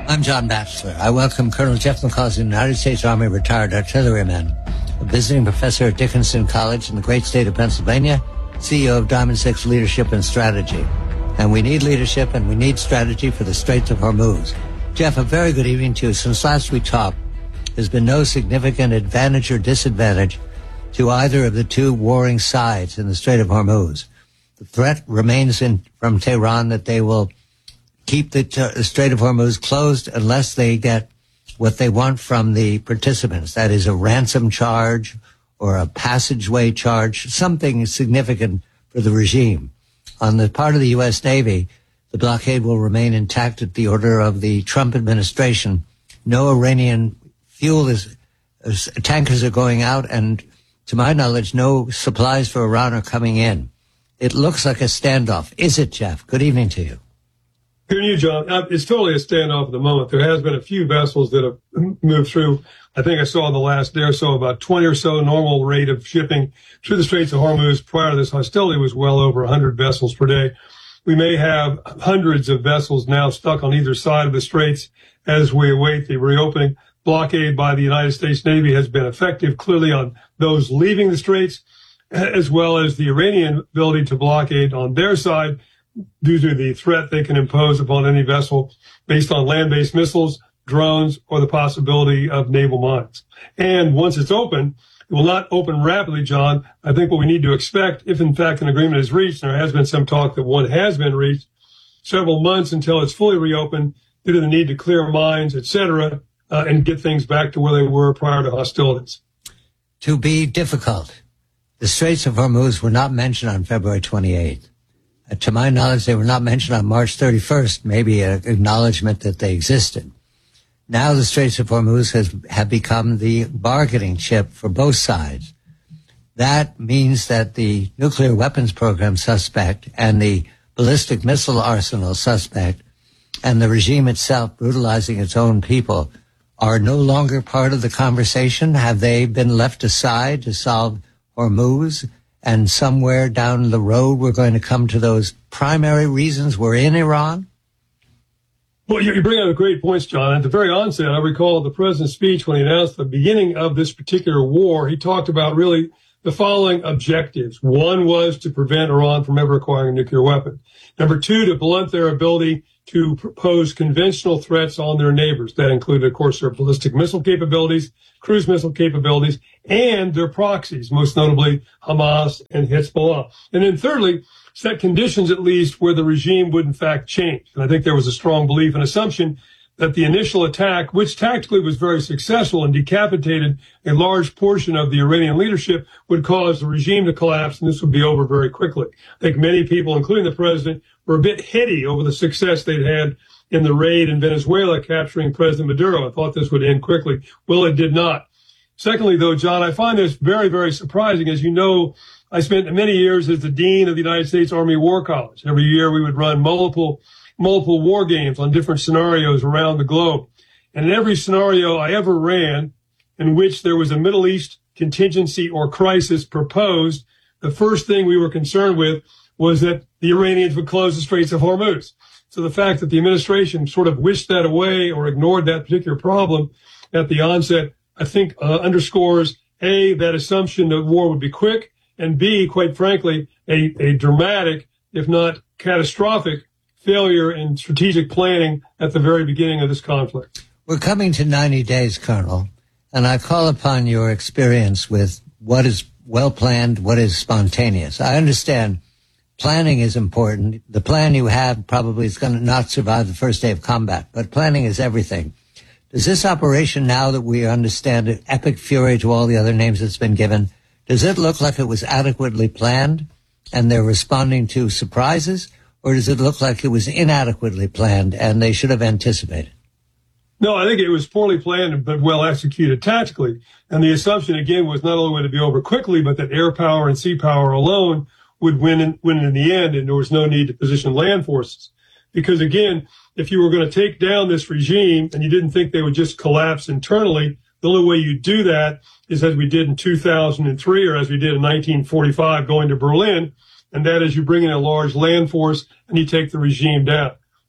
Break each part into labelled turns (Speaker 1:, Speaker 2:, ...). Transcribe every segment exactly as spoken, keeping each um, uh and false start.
Speaker 1: I'm John Batchelor. I welcome Colonel Jeff McCausey, United States Army retired artilleryman, a visiting professor at Dickinson College in the great state of Pennsylvania, C E O of Diamond Six Leadership and Strategy. And we need leadership and we need strategy for the Straits of Hormuz. Jeff, a very good evening to you. Since last we talked, there's been no significant advantage or disadvantage to either of the two warring sides in the Strait of Hormuz. The threat remains in, from Tehran that they will keep the, t- the Strait of Hormuz closed unless they get what they want from the participants. That is a ransom charge or a passageway charge, something significant for the regime. On the part of the U S Navy, the blockade will remain intact at the order of the Trump administration. No Iranian fuel is, is tankers are going out, and to my knowledge, no supplies for Iran are coming in. It looks like a standoff. Is it, Jeff? Good evening to you.
Speaker 2: Good evening, John. Uh, It's totally a standoff at the moment. There has been a few vessels that have moved through. I think I saw in the last day or so about twenty or so normal rate of shipping through the Straits of Hormuz. Prior to this hostility was well over one hundred vessels per day. We may have hundreds of vessels now stuck on either side of the Straits as we await the reopening. Blockade by the United States Navy has been effective clearly on those leaving the Straits, as well as the Iranian ability to blockade on their side due to the threat they can impose upon any vessel based on land-based missiles, drones, or the possibility of naval mines. And once it's open, it will not open rapidly, John. I think what we need to expect, if in fact an agreement is reached, and there has been some talk that one has been reached, several months until it's fully reopened due to the need to clear mines, et cetera, uh, and get things back to where they were prior to hostilities.
Speaker 1: To be difficult. The Straits of Hormuz were not mentioned on February twenty-eighth. Uh, to my knowledge, they were not mentioned on March thirty-first, maybe an acknowledgement that they existed. Now the Straits of Hormuz has have become the bargaining chip for both sides. That means that the nuclear weapons program suspect and the ballistic missile arsenal suspect and the regime itself brutalizing its own people are no longer part of the conversation. Have they been left aside to solve Hormuz? And somewhere down the road, we're going to come to those primary reasons we're in Iran?
Speaker 2: Well, you bring up great points, John. At the very onset, I recall the president's speech when he announced the beginning of this particular war. He talked about really the following objectives. One was to prevent Iran from ever acquiring a nuclear weapon. Number two, to blunt their ability to pose conventional threats on their neighbors. That included, of course, their ballistic missile capabilities, cruise missile capabilities, and their proxies, most notably Hamas and Hezbollah. And then thirdly, set conditions at least where the regime would in fact change. And I think there was a strong belief and assumption that the initial attack, which tactically was very successful and decapitated a large portion of the Iranian leadership, would cause the regime to collapse, and this would be over very quickly. I think many people, including the president, were a bit heady over the success they'd had in the raid in Venezuela, capturing President Maduro. I thought this would end quickly. Well, it did not. Secondly, though, John, I find this very, very surprising. As you know, I spent many years as the dean of the United States Army War College. Every year we would run multiple multiple war games on different scenarios around the globe. And in every scenario I ever ran in which there was a Middle East contingency or crisis proposed, the first thing we were concerned with was that the Iranians would close the Straits of Hormuz. So the fact that the administration sort of wished that away or ignored that particular problem at the onset, I think uh, underscores, A, that assumption that war would be quick, and B, quite frankly, a, a dramatic, if not catastrophic, failure in strategic planning at the very beginning of this conflict.
Speaker 1: We're coming to ninety days, Colonel, and I call upon your experience with what is well-planned, what is spontaneous. I understand planning is important. The plan you have probably is going to not survive the first day of combat, but planning is everything. Does this operation, now that we understand it, Epic Fury to all the other names it's been given, does it look like it was adequately planned and they're responding to surprises? Or does it look like it was inadequately planned and they should have anticipated?
Speaker 2: No, I think it was poorly planned but well executed tactically. And the assumption, again, was not only would it be over quickly, but that air power and sea power alone would win in, win in the end, and there was no need to position land forces. Because, again, if you were going to take down this regime and you didn't think they would just collapse internally, the only way you do that is as we did in two thousand three or as we did in nineteen forty-five going to Berlin, and that is you bring in a large land force and you take the regime down.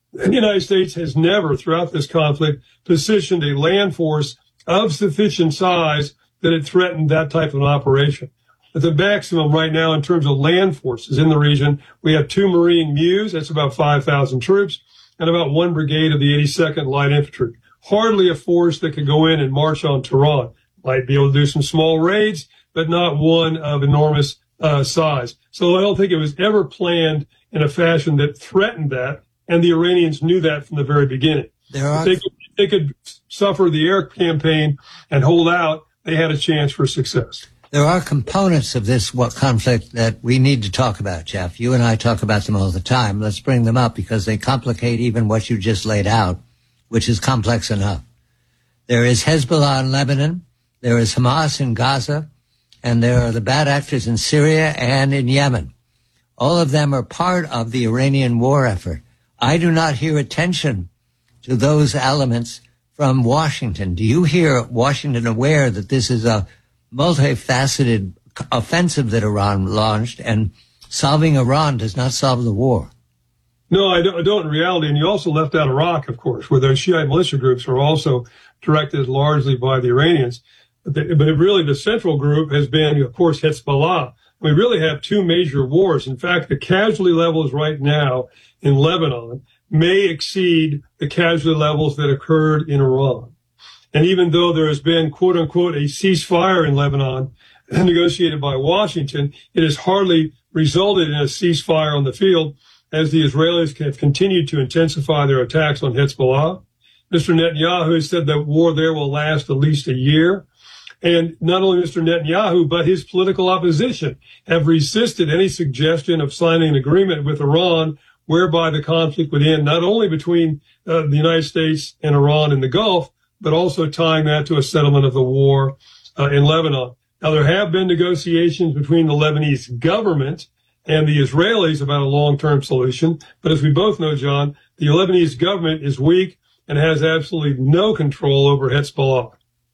Speaker 2: The United States has never, throughout this conflict, positioned a land force of sufficient size that it threatened that type of an operation. At the maximum right now in terms of land forces in the region, we have two Marine M U S, that's about five thousand troops, and about one brigade of the eighty-second Light Infantry. Hardly a force that could go in and march on Tehran. Might be able to do some small raids, but not one of enormous uh, size. So I don't think it was ever planned in a fashion that threatened that, and the Iranians knew that from the very beginning.
Speaker 1: There are...
Speaker 2: If they could, if they could suffer the air campaign and hold out, they had a chance for success.
Speaker 1: There are components of this what conflict that we need to talk about, Jeff. You and I talk about them all the time. Let's bring them up because they complicate even what you just laid out, which is complex enough. There is Hezbollah in Lebanon, there is Hamas in Gaza, and there are the bad actors in Syria and in Yemen. All of them are part of the Iranian war effort. I do not hear attention to those elements from Washington. Do you hear Washington aware that this is a multifaceted offensive that Iran launched, and solving Iran does not solve the war?
Speaker 2: No, I don't, I don't in reality. And you also left out Iraq, of course, where those Shiite militia groups are also directed largely by the Iranians. But, the, but really the central group has been, of course, Hezbollah. We really have two major wars. In fact, the casualty levels right now in Lebanon may exceed the casualty levels that occurred in Iran. And even though there has been, quote unquote, a ceasefire in Lebanon negotiated by Washington, it has hardly resulted in a ceasefire on the field, as the Israelis have continued to intensify their attacks on Hezbollah. Mister Netanyahu has said that war there will last at least a year. And not only Mister Netanyahu, but his political opposition have resisted any suggestion of signing an agreement with Iran whereby the conflict would end not only between uh, the United States and Iran in the Gulf, but also tying that to a settlement of the war uh, in Lebanon. Now, there have been negotiations between the Lebanese government and the Israelis about a long-term solution. But as we both know, John, the Lebanese government is weak and has absolutely no control over Hezbollah.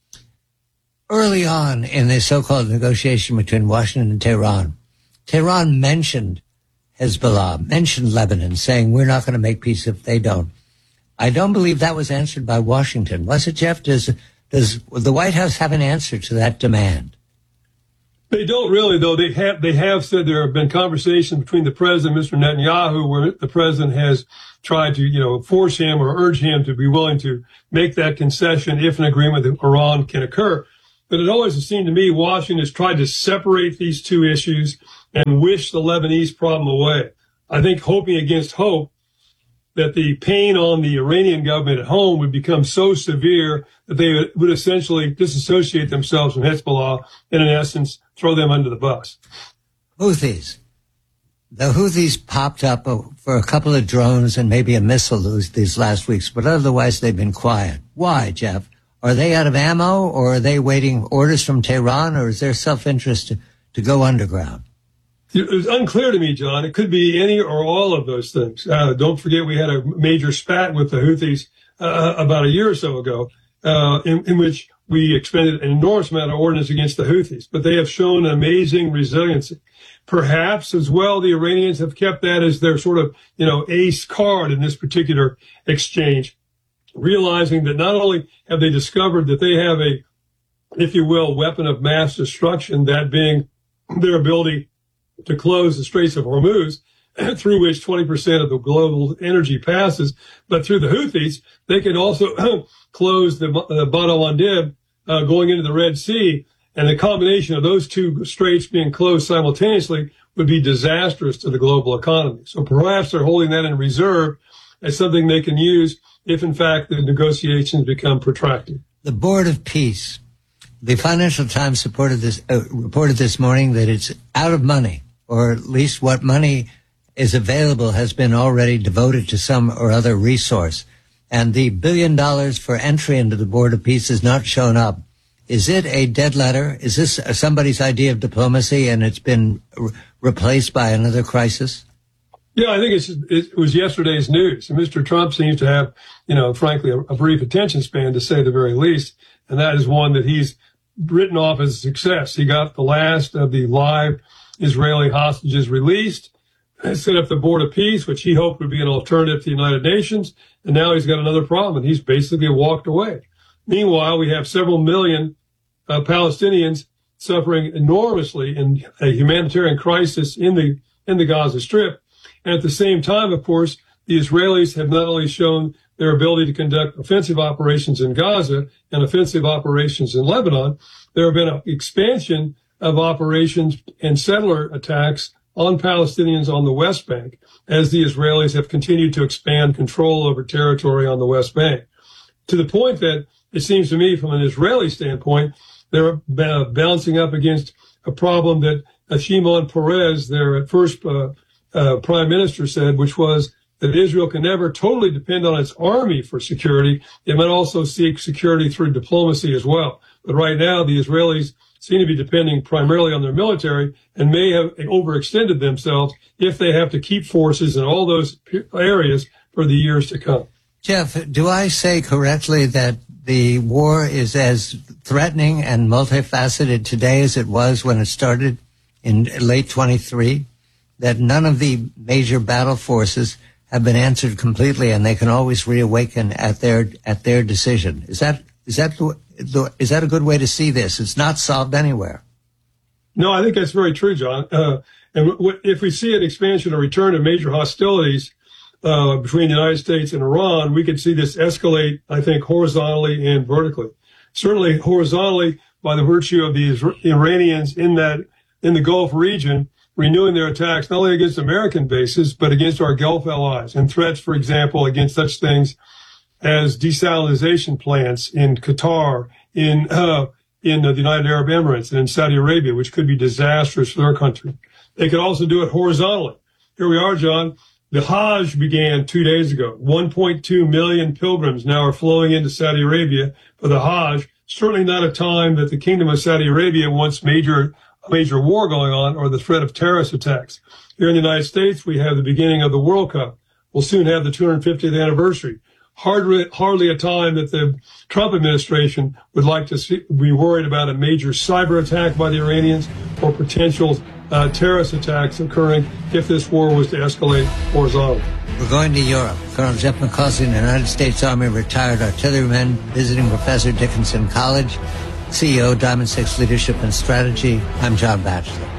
Speaker 1: Early on in the so-called negotiation between Washington and Tehran, Tehran mentioned Hezbollah, mentioned Lebanon, saying we're not going to make peace if they don't. I don't believe that was answered by Washington. Was it, Jeff? Does, does the White House have an answer to that demand?
Speaker 2: They don't really, though. They have, they have said there have been conversations between the president, Mister Netanyahu, where the president has tried to, you know, force him or urge him to be willing to make that concession if an agreement with Iran can occur. But it always seemed to me Washington has tried to separate these two issues and wish the Lebanese problem away. I think hoping against hope that the pain on the Iranian government at home would become so severe that they would essentially disassociate themselves from Hezbollah and, in essence, throw them under the bus.
Speaker 1: Houthis. The Houthis popped up for a couple of drones and maybe a missile these last weeks, but otherwise they've been quiet. Why, Jeff? Are they out of ammo, or are they waiting orders from Tehran, or is there self-interest to, to go underground?
Speaker 2: It was unclear to me, John. It could be any or all of those things. Uh, don't forget we had a major spat with the Houthis uh, about a year or so ago, uh, in, in which we expended an enormous amount of ordnance against the Houthis. But they have shown amazing resiliency. Perhaps as well, the Iranians have kept that as their sort of, you know, ace card in this particular exchange, realizing that not only have they discovered that they have a, if you will, weapon of mass destruction, that being their ability to close the Straits of Hormuz, through which twenty percent of the global energy passes. But through the Houthis, they can also close the, the Bab el-Mandeb uh, going into the Red Sea. And the combination of those two straits being closed simultaneously would be disastrous to the global economy. So perhaps they're holding that in reserve as something they can use if, in fact, the negotiations become protracted.
Speaker 1: The Board of Peace. The Financial Times supported this, uh, reported this morning that it's out of money, or at least what money is available has been already devoted to some or other resource. And the billion dollars for entry into the Board of Peace has not shown up. Is it a dead letter? Is this somebody's idea of diplomacy and it's been re- replaced by another crisis?
Speaker 2: Yeah, I think it's, it was yesterday's news. And Mister Trump seems to have, you know, frankly, a, a brief attention span, to say the very least. And that is one that he's written off as a success. He got the last of the live Israeli hostages released. set up the Board of Peace, which he hoped would be an alternative to the United Nations. And now he's got another problem, and he's basically walked away. Meanwhile, we have several million uh, Palestinians suffering enormously in a humanitarian crisis in the in the Gaza Strip. And at the same time, of course, the Israelis have not only shown their ability to conduct offensive operations in Gaza and offensive operations in Lebanon, there have been an expansion of operations and settler attacks on Palestinians on the West Bank as the Israelis have continued to expand control over territory on the West Bank. To the point that it seems to me from an Israeli standpoint, they're b- bouncing up against a problem that uh, Shimon Peres, their at first uh, uh, prime minister, said, which was that Israel can never totally depend on its army for security. It might also seek security through diplomacy as well. But right now, the Israelis seem to be depending primarily on their military and may have overextended themselves if they have to keep forces in all those areas for the years to come.
Speaker 1: Jeff, do I say correctly that the war is as threatening and multifaceted today as it was when it started in late twenty-three? That none of the major battle forces have been answered completely, and they can always reawaken at their at their decision. Is that is that is that a good way to see this? It's not solved anywhere.
Speaker 2: No, I think that's very true, John. Uh, and w- if we see an expansion or return of major hostilities uh, between the United States and Iran, we could see this escalate, I think, horizontally and vertically. Certainly horizontally by the virtue of the Isra- Iranians in that in the Gulf region renewing their attacks not only against American bases, but against our Gulf allies and threats, for example, against such things as desalination plants in Qatar, in uh, in uh, the United Arab Emirates, and in Saudi Arabia, which could be disastrous for their country. They could also do it horizontally. Here we are, John. The Hajj began two days ago. one point two million pilgrims now are flowing into Saudi Arabia for the Hajj. Certainly not a time that the Kingdom of Saudi Arabia wants major a major war going on or the threat of terrorist attacks. Here in the United States, we have the beginning of the World Cup. We'll soon have the two hundred fiftieth anniversary. Hardly, hardly a time that the Trump administration would like to see, be worried about a major cyber attack by the Iranians or potential uh, terrorist attacks occurring if this war was to escalate horizontally.
Speaker 1: We're going to Europe. Colonel Jeff McCausland, United States Army retired artilleryman, visiting professor, Dickinson College, C E O, Diamond Six Leadership and Strategy. I'm John Batchelor.